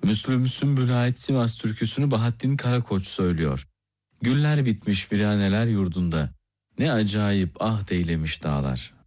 Müslüm Sümbül'e ait Sivas türküsünü Bahattin Karakoç söylüyor. Güller bitmiş viraneler yurdunda. Ne acayip ah deylemiş dağlar.